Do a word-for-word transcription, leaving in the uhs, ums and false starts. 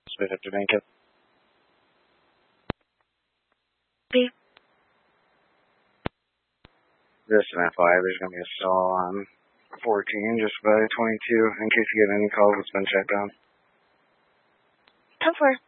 Smith up to Vancouver. B. This is an F Y I, there's going to be a stall on fourteen, just by twenty-two, in case you get any calls, it's been checked on. ten four.